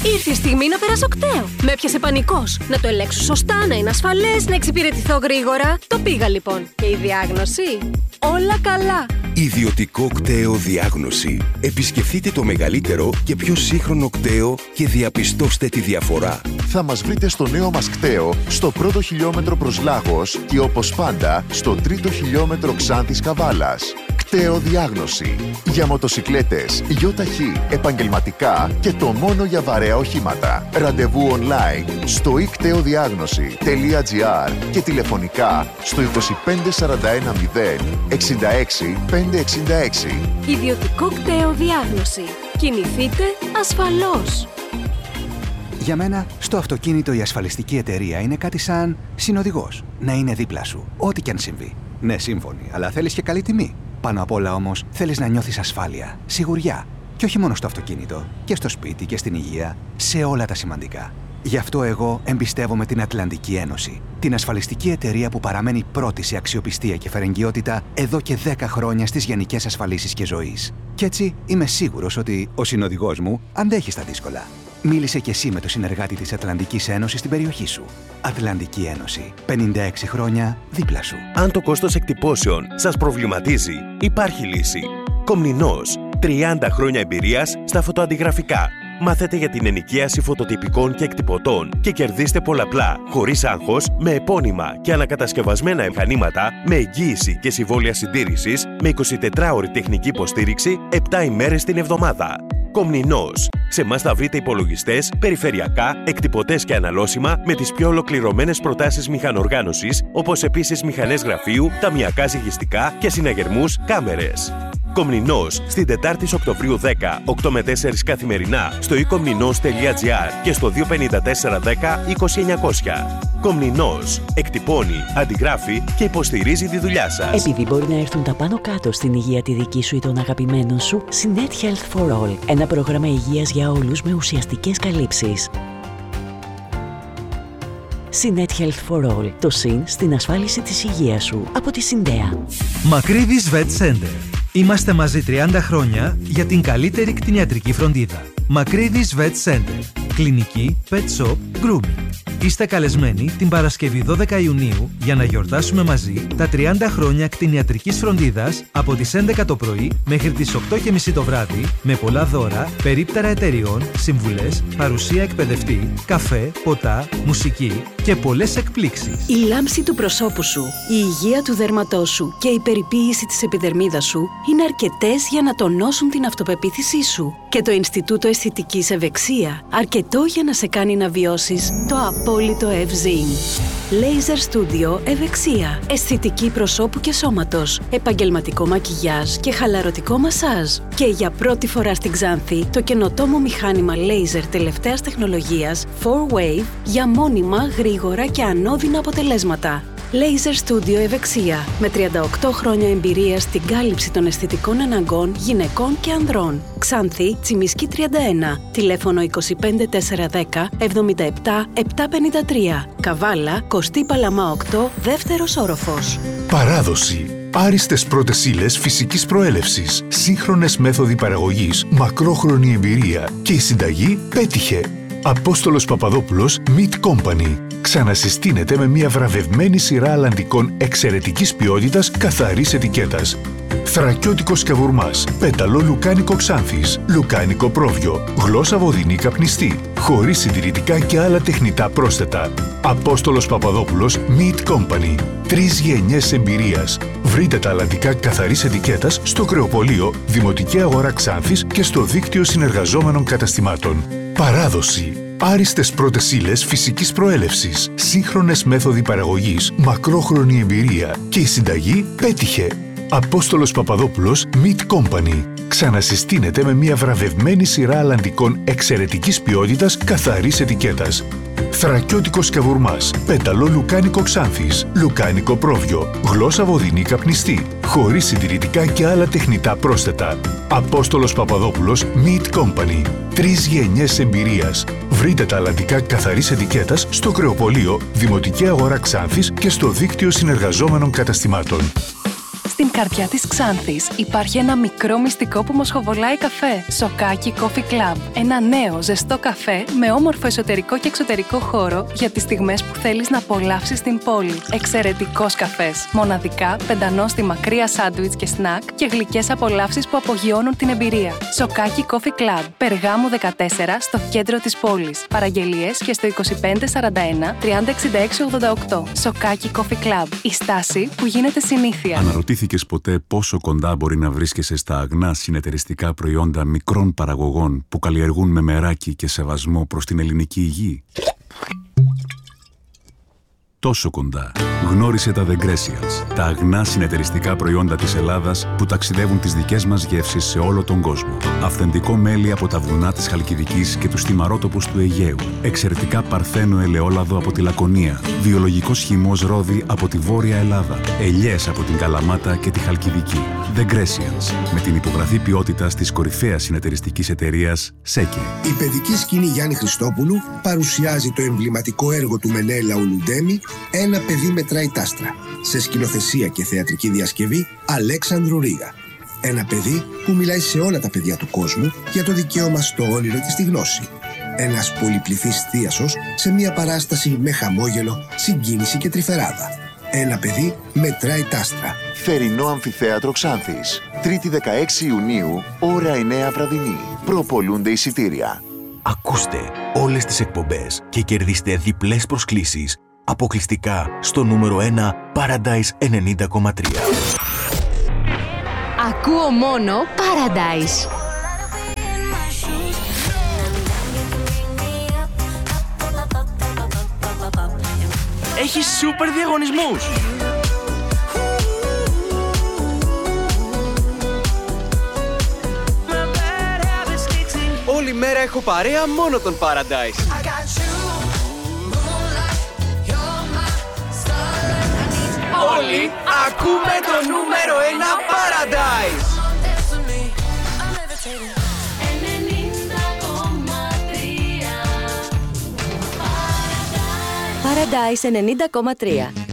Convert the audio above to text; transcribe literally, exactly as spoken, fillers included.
Ήρθε η στιγμή να περάσω κταίο. Με έπιασε πανικός. Να το ελέγξω σωστά, να είναι ασφαλές, να εξυπηρετηθώ γρήγορα. Το πήγα λοιπόν. Και η διάγνωση? Όλα καλά. Ιδιωτικό κταίο διάγνωση. Επισκεφτείτε το μεγαλύτερο και πιο σύγχρονο κταίο και διαπιστώστε τη διαφορά. Θα μας βρείτε στο νέο μας κταίο, στο πρώτο χιλιόμετρο προς Λάγος και όπως πάντα στο τρίτο χιλιόμετρο Ξάνθης Καβάλας. Κταίο διάγνωση. Για μοτοσικλέτες, γιοταχή, επαγγελματικά και το μόνο για βαρέα οχήματα. Ραντεβού online στο ι κταίο διάγνωση τελεία τζι άρ και τηλεφωνικά στο είκοσι πέντε σαράντα ένα μηδέν εξήντα έξι πεντακόσια εξήντα έξι. Ιδιωτικό κταίο διάγνωση. Κινηθείτε ασφαλώς. Για μένα, στο αυτοκίνητο η ασφαλιστική εταιρεία είναι κάτι σαν συνοδηγός. Να είναι δίπλα σου, ό,τι και αν συμβεί. Ναι, σύμφωνοι, αλλά θέλεις και καλή τιμή. Πάνω απ' όλα όμως, θέλεις να νιώθεις ασφάλεια, σιγουριά. Και όχι μόνο στο αυτοκίνητο, και στο σπίτι και στην υγεία, σε όλα τα σημαντικά. Γι' αυτό εγώ εμπιστεύομαι την Ατλαντική Ένωση. Την ασφαλιστική εταιρεία που παραμένει πρώτη σε αξιοπιστία και φερεγγιότητα εδώ και δέκα χρόνια στις γενικές ασφαλίσεις και ζωής. Κι έτσι είμαι σίγουρος ότι ο συνοδηγός μου αντέχει στα δύσκολα. Μίλησε κι εσύ με το συνεργάτη της Ατλαντικής Ένωσης στην περιοχή σου. Ατλαντική Ένωση. πενήντα έξι χρόνια δίπλα σου. Αν το κόστος εκτυπώσεων σας προβληματίζει, υπάρχει λύση. Κομνηνός. τριάντα χρόνια εμπειρίας στα φωτοαντιγραφικά. Μάθετε για την ενοικίαση φωτοτυπικών και εκτυπωτών και κερδίστε πολλαπλά, χωρίς άγχος, με επώνυμα και ανακατασκευασμένα μηχανήματα, με εγγύηση και συμβόλαια συντήρησης, με εικοσιτετράωρη τεχνική υποστήριξη, επτά ημέρες την εβδομάδα. Κομνηνός. Σε εμάς θα βρείτε υπολογιστές, περιφερειακά, εκτυπωτές και αναλώσιμα με τις πιο ολοκληρωμένες προτάσεις μηχανοργάνωσης, όπως επίσης μηχανές γραφείου, ταμιακά ζυγιστικά και συναγερμούς κάμερες. Κομνηνός, στην Τετάρτη Οκτωβρίου δέκα, οκτώ με τέσσερα καθημερινά, στο ι κομνηνός τελεία τζι άρ και στο δύο πέντε τέσσερα δέκα είκοσι εννιακόσια. Κομνηνός, εκτυπώνει, αντιγράφει και υποστηρίζει τη δουλειά σας. Επειδή μπορεί να έρθουν τα πάνω κάτω στην υγεία τη δική σου ή των αγαπημένων σου, Synet Health for All, ένα πρόγραμμα υγείας για όλους με ουσιαστικές καλύψεις. Synet Health for All, το συν στην ασφάλιση της υγείας σου από τη Syndea. Μακρύδης Vet Center. Είμαστε μαζί τριάντα χρόνια για την καλύτερη κτηνιατρική φροντίδα. Μακρύδης Vet Center. Κλινική, pet shop, grooming. Είστε καλεσμένοι την Παρασκευή δώδεκα Ιουνίου για να γιορτάσουμε μαζί τα τριάντα χρόνια κτηνιατρικής φροντίδας από τις έντεκα το πρωί μέχρι τις οκτώ και μισή το βράδυ με πολλά δώρα, περίπτερα εταιριών, συμβουλές, παρουσία εκπαιδευτή, καφέ, ποτά, μουσική και πολλές εκπλήξεις. Η λάμψη του προσώπου σου, η υγεία του δέρματός σου και η περιποίηση της επιδερμίδας σου είναι αρκετές για να τονώσουν την αυτοπεποίθησή σου. Και το Ινστιτούτο Αισθητικής Ευεξία αρκετό για να σε κάνει να βιώσεις το απόλυτο ευζήν. Laser Studio Ευεξία. Αισθητική προσώπου και σώματος. Επαγγελματικό μακιγιάζ και χαλαρωτικό μασάζ. Και για πρώτη φορά στην Ξάνθη το καινοτόμο μηχάνημα laser τελευταίας τεχνολογίας φορ wave για μόνιμα, γρήγορα και ανώδυνα αποτελέσματα. Laser Studio Ευεξία, με τριάντα οκτώ χρόνια εμπειρία στην κάλυψη των αισθητικών αναγκών γυναικών και ανδρών. Ξάνθη, Τσιμισκή τριάντα ένα, τηλέφωνο είκοσι πέντε τετρακόσια δέκα εβδομήντα επτά επτακόσια πενήντα τρία. Καβάλα, Κωστή Παλαμά οκτώ, δεύτερος όροφος. Παράδοση. Άριστες πρώτες ύλες φυσικής προέλευσης, σύγχρονες μέθοδοι παραγωγής, μακρόχρονη εμπειρία και η συνταγή πέτυχε. Απόστολος Παπαδόπουλος Meat Company. Ξανασυστήνεται με μια βραβευμένη σειρά αλλαντικών εξαιρετικής ποιότητας, καθαρής ετικέτας. Θρακιώτικος καβουρμάς, πέταλο λουκάνικο Ξάνθης, λουκάνικο πρόβιο, γλώσσα βοδινή καπνιστή, χωρίς συντηρητικά και άλλα τεχνητά πρόσθετα. Απόστολος Παπαδόπουλος Meat Company. Τρεις γενιές εμπειρίας. Βρείτε τα αλλαντικά καθαρής ετικέτας στο Κρεοπολείο, Δημοτική Αγορά Ξάνθης και στο δίκτυο συνεργαζόμενων καταστημάτων. Παράδοση. Άριστες πρώτες ύλες φυσικής προέλευσης, σύγχρονες μέθοδοι παραγωγής, μακρόχρονη εμπειρία και η συνταγή πέτυχε. Απόστολος Παπαδόπουλος Meat Company. Ξανασυστήνεται με μια βραβευμένη σειρά αλλαντικών εξαιρετικής ποιότητας, καθαρής ετικέτας. Θρακιώτικος καβουρμάς, πέταλο λουκάνικο Ξάνθης, λουκάνικο πρόβιο, γλώσσα βοδινή καπνιστή, χωρίς συντηρητικά και άλλα τεχνητά πρόσθετα. Απόστολος Παπαδόπουλος Meat Company. Τρεις γενιές εμπειρίας. Βρείτε τα αλλαντικά καθαρής ετικέτας στο Κρεοπολείο, Δημοτική Αγορά Ξάνθης και στο δίκτυο συνεργαζόμενων καταστημάτων. Στην καρδιά της Ξάνθης υπάρχει ένα μικρό μυστικό που μοσχοβολάει καφέ. Σοκάκι Coffee Club. Ένα νέο ζεστό καφέ με όμορφο εσωτερικό και εξωτερικό χώρο για τις στιγμές που θέλεις να απολαύσεις την πόλη. Εξαιρετικός καφές. Μοναδικά, πεντανόστιμα κρύα σάντουιτς και σνακ και γλυκές απολαύσεις που απογειώνουν την εμπειρία. Σοκάκι Coffee Club. Περγάμου δεκατέσσερα στο κέντρο της πόλης. Παραγγελίες και στο είκοσι πέντε σαράντα ένα τριάντα εξήντα έξι ογδόντα οκτώ. Σοκάκι Coffee Club. Η στάση που γίνεται συνήθεια. Αναρωτήθηκες ποτέ πόσο κοντά μπορεί να βρίσκεσαι στα αγνά συνεταιριστικά προϊόντα μικρών παραγωγών που καλλιεργούν με μεράκι και σεβασμό προς την ελληνική υγεία? Τόσο κοντά. Γνώρισε τα The Grecials, τα αγνά συνεταιριστικά προϊόντα της Ελλάδας που ταξιδεύουν τις δικές μας γεύσεις σε όλο τον κόσμο. Αυθεντικό μέλι από τα βουνά της Χαλκιδικής και τους θυμαρότοπους του Αιγαίου. Εξαιρετικά παρθένο ελαιόλαδο από τη Λακωνία. Βιολογικός χυμός ρόδι από τη Βόρεια Ελλάδα. Ελιές από την Καλαμάτα και τη Χαλκιδική. The Grecials, με την υπογραφή ποιότητας της κορυφαίας συνεταιριστικής εταιρείας ΣΕΚΕ. Η παιδική σκηνή Γιάννη Χριστόπουλου παρουσιάζει το εμβληματικό έργο του Μενέλαου Λουντέμι, «Ένα παιδί μετράει τάστρα», σε σκηνοθεσία και θεατρική διασκευή Αλέξανδρου Ρίγα. Ένα παιδί που μιλάει σε όλα τα παιδιά του κόσμου για το δικαίωμα στο όνειρο και στη γνώση. Ένας πολυπληθής θίασος σε μια παράσταση με χαμόγελο, συγκίνηση και τρυφεράδα. Ένα παιδί μετράει τάστρα. Θερινό Αμφιθέατρο Ξάνθης. Τρίτη δεκαέξι Ιουνίου, ώρα εννέα βραδινή. Προπολούνται εισιτήρια. Ακούστε όλες τις εκπομπές και κερδίστε διπλές προσκλήσεις αποκλειστικά στο νούμερο ένα Paradise ενενήντα κόμμα τρία. Ακούω μόνο Paradise. Έχει σούπερ διαγωνισμούς. Όλη μέρα έχω παρέα μόνο τον Paradise. Όλοι ακούμε το νούμερο ένα Paradise. Paradise ενενήντα κόμμα τρία.